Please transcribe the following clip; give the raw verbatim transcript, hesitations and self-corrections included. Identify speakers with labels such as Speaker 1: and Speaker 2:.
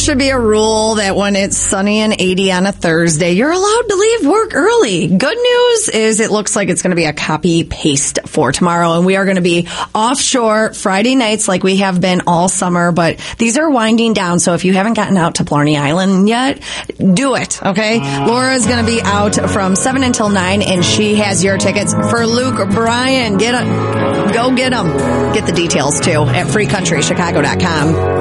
Speaker 1: should be a rule that when it's sunny and eighty on a Thursday, you're allowed to leave work early. Good news is it looks like it's going to be a copy paste for tomorrow, and we are going to be offshore Friday nights like we have been all summer, but these are winding down, so if you haven't gotten out to Blarney Island yet, do it, okay? Laura's going to be out from seven until nine, and she has your tickets for Luke Bryan. Get a, go get them. Get the details, too, at free country chicago dot com.